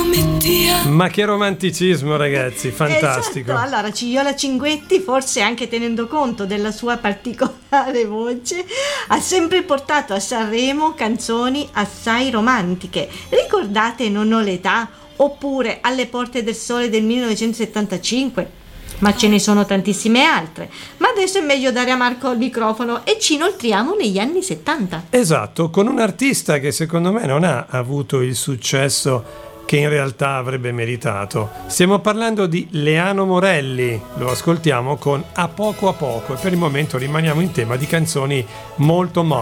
Ma che romanticismo, ragazzi, fantastico. Esatto. Allora, Cigiola Cinquetti, forse anche tenendo conto della sua particolare voce, ha sempre portato a Sanremo canzoni assai romantiche. Ricordate Non ho l'età? Oppure Alle porte del sole del 1975? Ma ce ne sono tantissime altre. Ma adesso è meglio dare a Marco il microfono e ci inoltriamo negli anni 70. Esatto, con un artista che secondo me non ha avuto il successo che in realtà avrebbe meritato. Stiamo parlando di Leano Morelli, lo ascoltiamo con A poco e per il momento rimaniamo in tema di canzoni molto